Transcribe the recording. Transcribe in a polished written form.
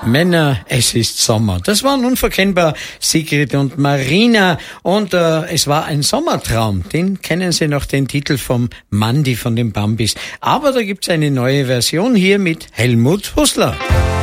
Männer, es ist Sommer. Das waren unverkennbar Sigrid und Marina und es war ein Sommertraum. Den kennen Sie noch, den Titel vom Mandy von den Bambis. Aber da gibt's eine neue Version hier mit Helmut Hußler.